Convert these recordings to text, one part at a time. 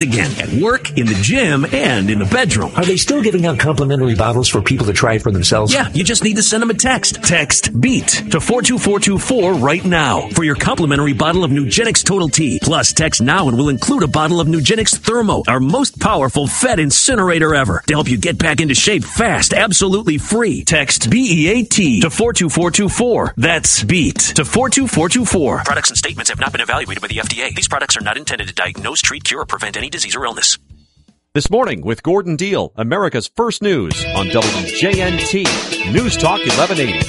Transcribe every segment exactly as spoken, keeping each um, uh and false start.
again at work, in the gym, and in the bedroom. Are they still giving out complimentary bottles for people to try it for themselves? Yeah, you just need to send them a text. Text BEAT to four two four two four right now for your complimentary bottle of Nugenix Total T. Plus, text now and we'll include a bottle of Nugenix Thermo, our most powerful Fed incinerator ever, to help you get back into shape fast, absolutely free. Text B E A T to four two four two four. That's BEAT to four two four two four. Products and statements have not been evaluated by the F D A. These products are not intended to diagnose, treat, cure, or prevent any disease or illness. This morning with Gordon Deal, America's first news on W J N T News Talk eleven eighty.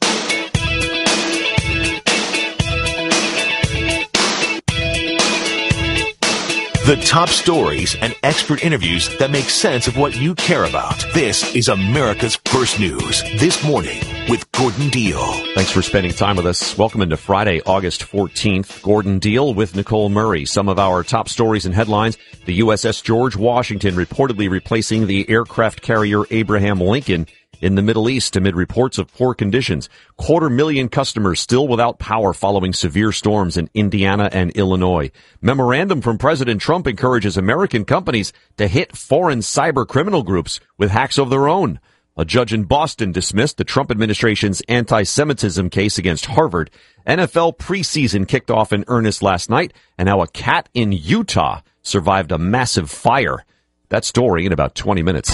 The top stories and expert interviews that make sense of what you care about. This is America's First News. This morning with Gordon Deal. Thanks for spending time with us. Welcome into Friday, August fourteenth. Gordon Deal with Nicole Murray. Some of our top stories and headlines. The U S S George Washington reportedly replacing the aircraft carrier Abraham Lincoln in the Middle East amid reports of poor conditions. Quarter million customers still without power following severe storms in Indiana and Illinois. Memorandum from President Trump encourages American companies to hit foreign cyber criminal groups with hacks of their own. A judge in Boston dismissed the Trump administration's anti-Semitism case against Harvard. N F L preseason kicked off in earnest last night, and now a cat in Utah survived a massive fire. That story in about twenty minutes.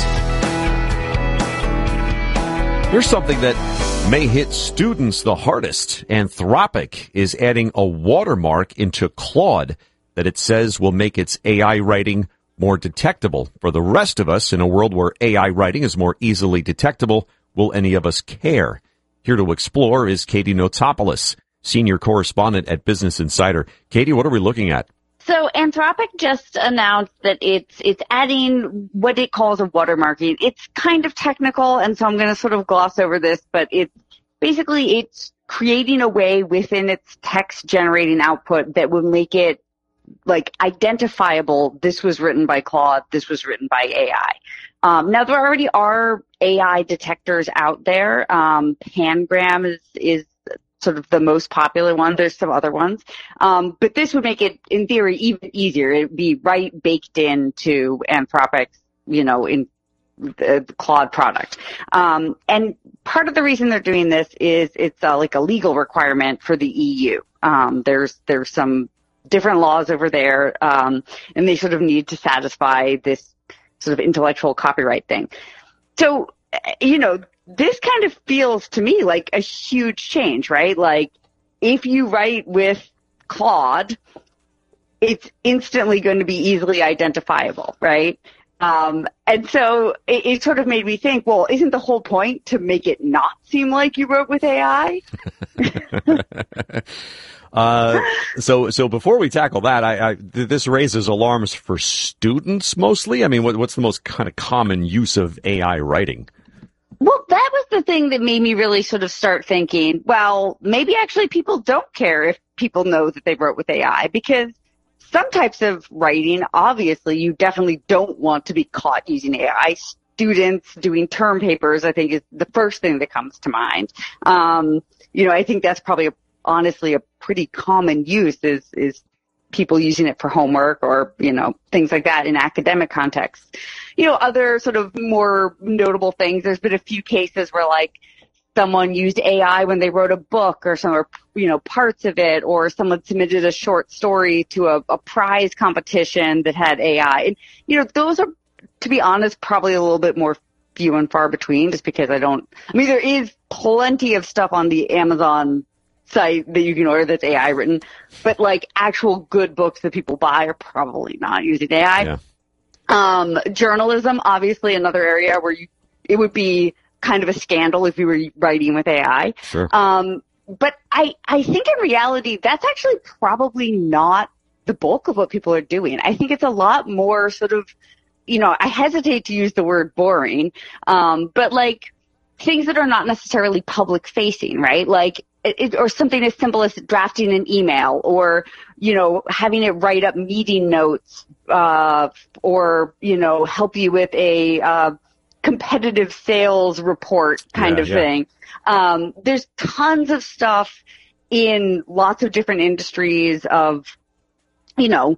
Here's something that may hit students the hardest. Anthropic is adding a watermark into Claude that it says will make its A I writing more detectable. For the rest of us, in a world where A I writing is more easily detectable, will any of us care? Here to explore is Katie Notopoulos, senior correspondent at Business Insider. Katie, what are we looking at? So Anthropic just announced that it's it's adding what it calls a watermarking. It's kind of technical, and so I'm going to sort of gloss over this, but it's basically it's creating a way within its text generating output that will make it like identifiable. This was written by Claude. This was written by A I. Um, now there already are A I detectors out there. Um, Pangram is is sort of the most popular one. There's some other ones. Um, but this would make it, in theory, even easier. It would be right baked into Anthropic's, you know, in the, the Claude product. Um, and part of the reason they're doing this is it's uh, like a legal requirement for the E U. Um, there's, there's some different laws over there, um, and they sort of need to satisfy this sort of intellectual copyright thing. So, you know, this kind of feels to me like a huge change, right? Like if you write with Claude, it's instantly going to be easily identifiable, right? Um, and so it, it sort of made me think, well, isn't the whole point to make it not seem like you wrote with A I? uh, so, so before we tackle that, I, I, this raises alarms for students mostly. I mean, what, what's the most kind of common use of A I writing? Well, that was the thing that made me really sort of start thinking, well, maybe actually people don't care if people know that they wrote with A I, because some types of writing, obviously, you definitely don't want to be caught using A I. Students doing term papers, I think, is the first thing that comes to mind. Um, you know, I think that's probably a, honestly a pretty common use is, is people using it for homework or, you know, things like that in academic contexts. You know, other sort of more notable things, there's been a few cases where, like, someone used A I when they wrote a book or some, or, you know, parts of it, or someone submitted a short story to a, a prize competition that had A I. And, you know, those are, to be honest, probably a little bit more few and far between, just because I don't, I mean, there is plenty of stuff on the Amazon site that you can order that's A I written, but like actual good books that people buy are probably not using A I. Yeah. Um, journalism, obviously another area where you, it would be kind of a scandal if you were writing with A I. Sure. Um, but I, I think in reality, that's actually probably not the bulk of what people are doing. I think it's a lot more sort of, you know, I hesitate to use the word boring, um, but like things that are not necessarily public facing, right? Like, It, or something as simple as drafting an email, or, you know, having it write up meeting notes, uh, or, you know, help you with a uh, competitive sales report kind yeah, of yeah. thing. Um, there's tons of stuff in lots of different industries of, you know,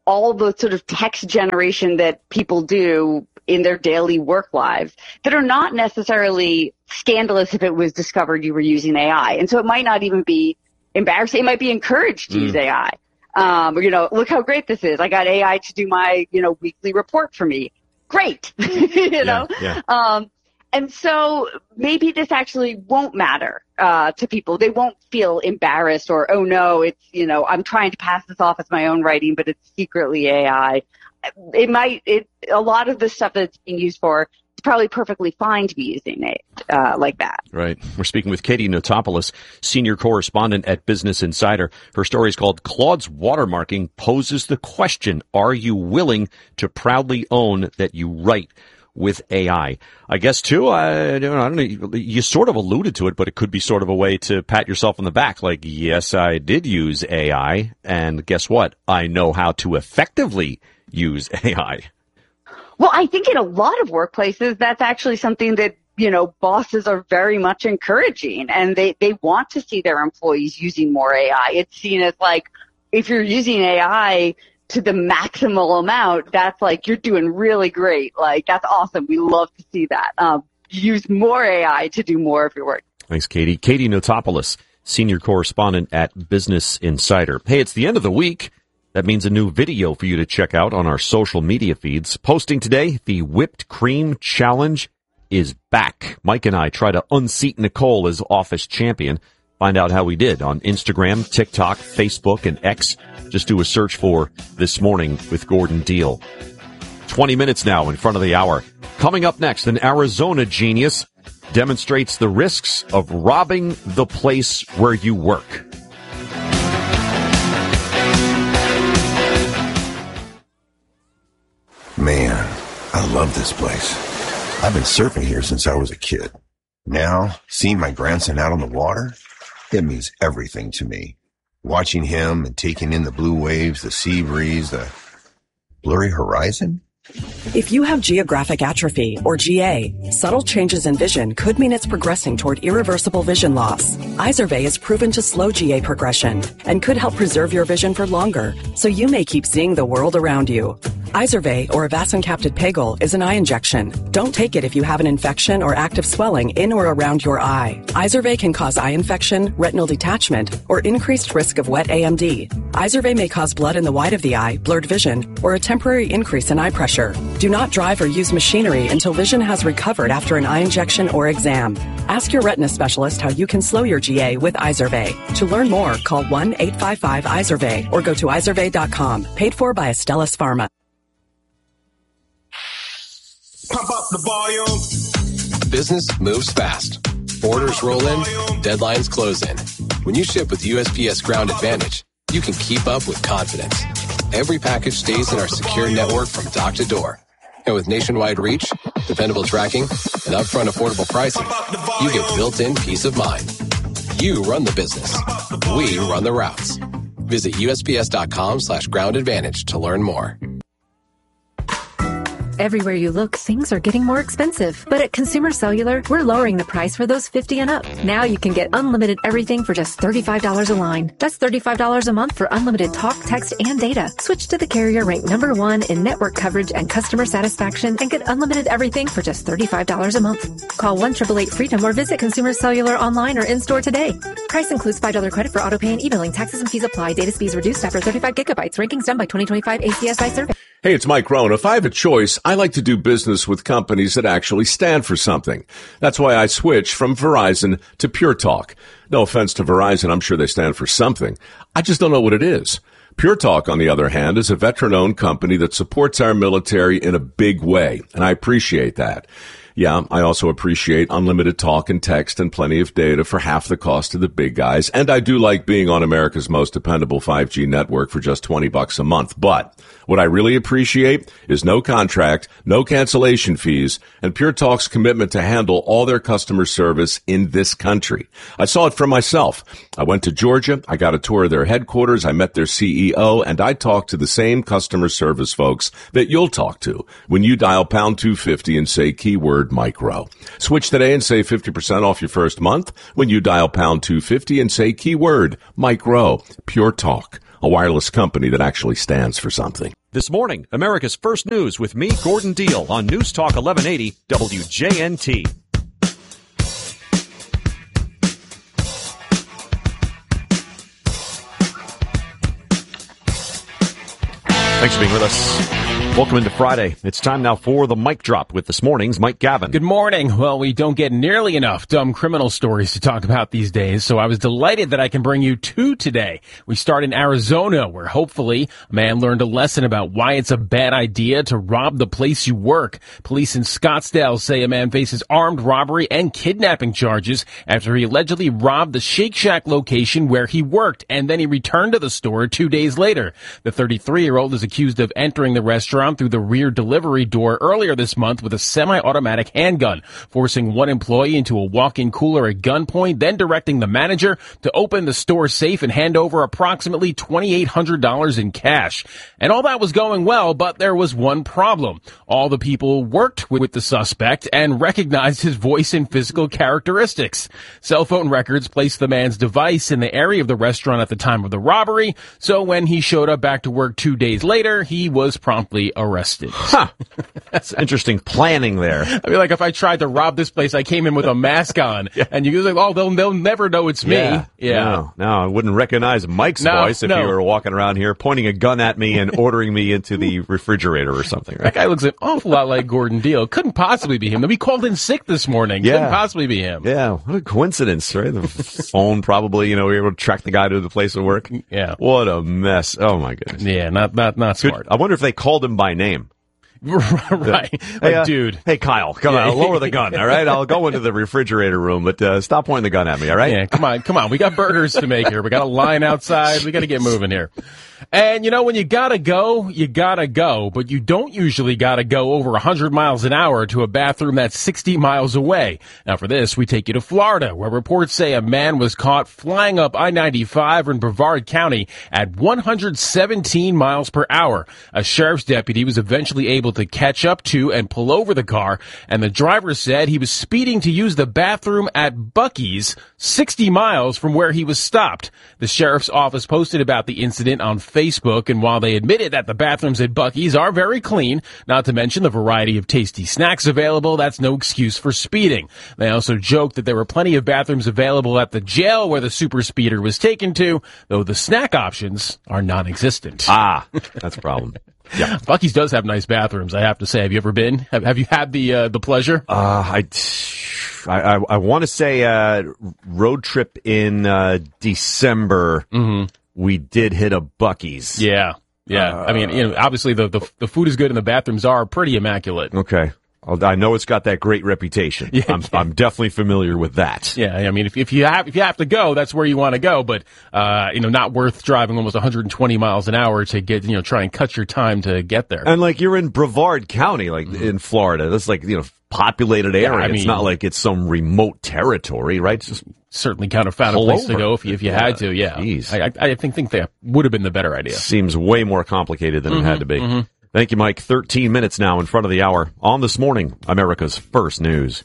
all the sort of text generation that people do in their daily work lives that are not necessarily scandalous if it was discovered you were using A I. And so it might not even be embarrassing. It might be encouraged to mm. use A I. Um, you know, look how great this is. I got A I to do my, you know, weekly report for me. Great. you know? Yeah, yeah. Um, and so maybe this actually won't matter, uh, to people. They won't feel embarrassed or, oh no, it's, you know, I'm trying to pass this off as my own writing, but it's secretly A I. It might, it, a lot of the stuff that it's being used for, it's probably perfectly fine to be using it, uh, like that. Right. We're speaking with Katie Notopoulos, senior correspondent at Business Insider. Her story is called Claude's Watermarking Poses the Question, Are You Willing to Proudly Own That You Write with A I? I guess, too, I don't know, I don't know, you sort of alluded to it, but it could be sort of a way to pat yourself on the back. Like, yes, I did use A I, and guess what? I know how to effectively use A I. Well, I think in a lot of workplaces, that's actually something that, you know, bosses are very much encouraging, and they, they want to see their employees using more A I. It's seen as like, if you're using A I to the maximal amount, that's like, you're doing really great. Like, that's awesome. We love to see that. Um, use more A I to do more of your work. Thanks, Katie. Katie Notopoulos, senior correspondent at Business Insider. Hey, it's the end of the week. That means a new video for you to check out on our social media feeds. Posting today, the Whipped Cream Challenge is back. Mike and I try to unseat Nicole as office champion. Find out how we did on Instagram, TikTok, Facebook, and X. Just do a search for This Morning with Gordon Deal. twenty minutes now in front of the hour. Coming up next, an Arizona genius demonstrates the risks of robbing the place where you work. Man, I love this place. I've been surfing here since I was a kid. Now, seeing my grandson out on the water, it means everything to me. Watching him and taking in the blue waves, the sea breeze, the blurry horizon. If you have geographic atrophy, or G A, subtle changes in vision could mean it's progressing toward irreversible vision loss. Izervay is proven to slow G A progression and could help preserve your vision for longer, so you may keep seeing the world around you. Izervay, or avacincaptad pegol, is an eye injection. Don't take it if you have an infection or active swelling in or around your eye. Izervay can cause eye infection, retinal detachment, or increased risk of wet A M D. Izervay may cause blood in the white of the eye, blurred vision, or a temporary increase in eye pressure. Do not drive or use machinery until vision has recovered after an eye injection or exam. Ask your retina specialist how you can slow your G A with Izervay. To learn more, call one eight five five Izervay or go to izervay dot com. Paid for by Astellas Pharma. Pump up the volume. Business moves fast. Orders roll in, deadlines close in. When you ship with U S P S Ground Advantage, you can keep up with confidence. Every package stays in our secure network from dock to door. And with nationwide reach, dependable tracking, and upfront affordable pricing, you get built-in peace of mind. You run the business. We run the routes. Visit U S P S dot com slash ground advantage to learn more. Everywhere you look, things are getting more expensive. But at Consumer Cellular, we're lowering the price for those fifty and up. Now you can get unlimited everything for just thirty-five dollars a line. That's thirty-five dollars a month for unlimited talk, text, and data. Switch to the carrier ranked number one in network coverage and customer satisfaction and get unlimited everything for just thirty-five dollars a month. Call one eight eight eight FREEDOM or visit Consumer Cellular online or in-store today. Price includes five dollars credit for auto pay and e-billing. Taxes and fees apply. Data speeds reduced after thirty-five gigabytes. Rankings done by twenty twenty-five A C S I survey. Hey, it's Mike Rohn. If I have a choice, I like to do business with companies that actually stand for something. That's why I switched from Verizon to Pure Talk. No offense to Verizon, I'm sure they stand for something. I just don't know what it is. Pure Talk, on the other hand, is a veteran-owned company that supports our military in a big way, and I appreciate that. Yeah, I also appreciate unlimited talk and text and plenty of data for half the cost of the big guys. And I do like being on America's most dependable five G network for just twenty bucks a month. But what I really appreciate is no contract, no cancellation fees, and Pure Talk's commitment to handle all their customer service in this country. I saw it for myself. I went to Georgia. I got a tour of their headquarters. I met their C E O, and I talked to the same customer service folks that you'll talk to when you dial pound two fifty and say keyword Micro. Switch today and save fifty percent off your first month when you dial pound two fifty and say keyword Micro. Pure Talk. a wireless company that actually stands for something. This morning, America's First News with me, Gordon Deal, on News Talk eleven eighty W J N T. Thanks for being with us. Welcome into Friday. It's time now for the Mic Drop with this morning's Mike Gavin. Good morning. Well, we don't get nearly enough dumb criminal stories to talk about these days, so I was delighted that I can bring you two today. We start in Arizona, where hopefully a man learned a lesson about why it's a bad idea to rob the place you work. Police in Scottsdale say a man faces armed robbery and kidnapping charges after he allegedly robbed the Shake Shack location where he worked, and then he returned to the store two days later. The thirty-three-year-old is accused of entering the restaurant through the rear delivery door earlier this month with a semi-automatic handgun, forcing one employee into a walk-in cooler at gunpoint, then directing the manager to open the store safe and hand over approximately twenty-eight hundred dollars in cash. And all that was going well, but there was one problem. All the people worked with the suspect and recognized his voice and physical characteristics. Cell phone records placed the man's device in the area of the restaurant at the time of the robbery, so when he showed up back to work two days later, he was promptly arrested. Huh. That's interesting planning there. I mean, like if I tried to rob this place, I came in with a mask on, yeah. and you go like, oh, they'll they'll never know it's me. Yeah. yeah. No, no, I wouldn't recognize Mike's no, voice if no. you were walking around here pointing a gun at me and ordering me into the refrigerator or something. Right? That guy looks an awful lot like Gordon Deal. Couldn't possibly be him. Then we called in sick this morning. Yeah. Couldn't possibly be him. Yeah, what a coincidence, right? The phone probably, you know, we were able to track the guy to the place of work. Yeah. What a mess. Oh, my goodness. Yeah, not not not smart. Good. I wonder if they called him by name. Right. Hey, like, uh, dude. Hey, Kyle, come yeah. on, lower the gun, all right? I'll go into the refrigerator room, but uh, stop pointing the gun at me, all right? Yeah, come on, come on. We got burgers to make here. We got a line outside. We got to get moving here. And, you know, when you gotta go, you gotta go, but you don't usually gotta go over one hundred miles an hour to a bathroom that's sixty miles away. Now, for this, we take you to Florida, where reports say a man was caught flying up I ninety-five in Brevard County at one hundred seventeen miles per hour. A sheriff's deputy was eventually able to catch up to and pull over the car, and the driver said he was speeding to use the bathroom at Buc-ee's sixty miles from where he was stopped. The sheriff's office posted about the incident on Facebook, and while they admitted that the bathrooms at Buc-ee's are very clean, not to mention the variety of tasty snacks available, that's no excuse for speeding. They also joked that there were plenty of bathrooms available at the jail where the super speeder was taken to, though the snack options are non-existent. Ah, that's a problem. Yeah, Buc-ee's does have nice bathrooms, I have to say. Have you ever been? Have, have you had the uh, the pleasure? Uh, I, I, I want to say uh, road trip in uh, December. Mm-hmm. We did hit a Buc-ee's. Yeah, yeah. Uh, I mean, you know, obviously the, the the food is good and the bathrooms are pretty immaculate. Okay. I know it's got that great reputation. Yeah, I'm, yeah. I'm definitely familiar with that. Yeah, I mean, if, if you have if you have to go, that's where you want to go. But uh, you know, not worth driving almost one hundred twenty miles an hour to get you know try and cut your time to get there. And like you're in Brevard County, like mm-hmm. in Florida, that's like you know populated area. Yeah, I mean, it's not like it's some remote territory, right? It's just certainly kind of found a place over. to go if you if you yeah, had to. Yeah, geez. I, I think think that would have been the better idea. Seems way more complicated than mm-hmm, it had to be. Mm-hmm. Thank you, Mike. thirteen minutes now in front of the hour on This Morning, America's First News.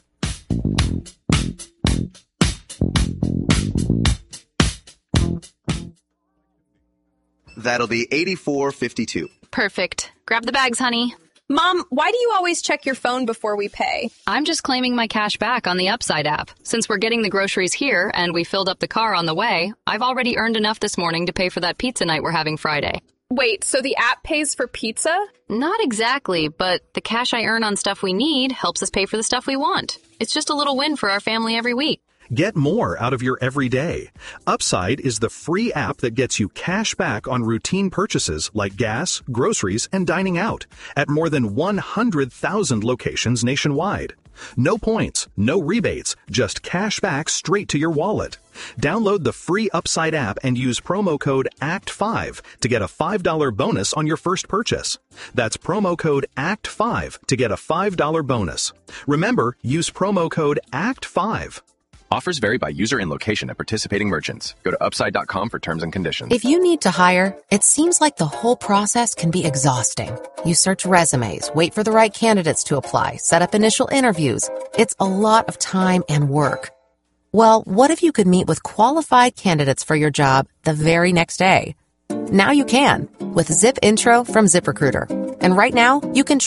That'll be eighty-four fifty-two. Perfect. Grab the bags, honey. Mom, why do you always check your phone before we pay? I'm just claiming my cash back on the Upside app. Since we're getting the groceries here and we filled up the car on the way, I've already earned enough this morning to pay for that pizza night we're having Friday. Wait, so the app pays for pizza? Not exactly, but the cash I earn on stuff we need helps us pay for the stuff we want. It's just a little win for our family every week. Get more out of your everyday. Upside is the free app that gets you cash back on routine purchases like gas, groceries, and dining out at more than one hundred thousand locations nationwide. No points, no rebates, just cash back straight to your wallet. Download the free Upside app and use promo code A C T five to get a five dollars bonus on your first purchase. That's promo code A C T five to get a five dollars bonus. Remember, use promo code A C T five. Offers vary by user and location at participating merchants. Go to upside dot com for terms and conditions. If you need to hire, it seems like the whole process can be exhausting. You search resumes, wait for the right candidates to apply, set up initial interviews. It's a lot of time and work. Well, what if you could meet with qualified candidates for your job the very next day? Now you can with Zip Intro from ZipRecruiter. And right now, you can